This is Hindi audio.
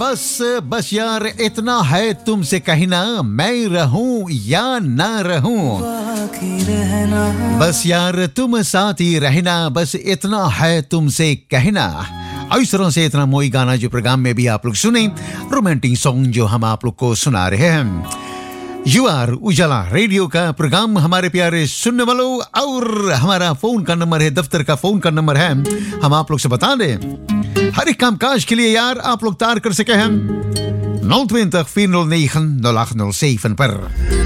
बस बस यार इतना है तुमसे कहना, मैं रहूं या ना रहूं, बस यार तुम साथ ही रहना, बस इतना है तुमसे कहना। इस तरह से इतना मोई गाना जो प्रोग्राम में भी आप लोग सुने, रोमांटिक सॉन्ग जो हम आप लोग को सुना रहे हैं। यू आर उजाला रेडियो का प्रोग्राम हमारे प्यारे सुनने वालों, और हमारा फोन का नंबर है, दफ्तर का फोन का नंबर है, हम आप लोग से बता दें हर एक कामकाज के लिए यार आप लोग तार कर सके हैं 020 409 0807 पर।